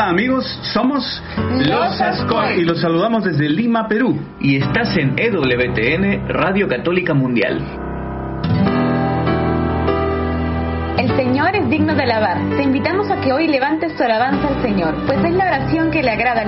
amigos, somos Los Ascoy y los saludamos desde Lima, Perú. Y estás en EWTN, Radio Católica Mundial. El Señor es digno de alabar. Te invitamos a que hoy levantes tu alabanza al Señor, pues es la oración que le agrada al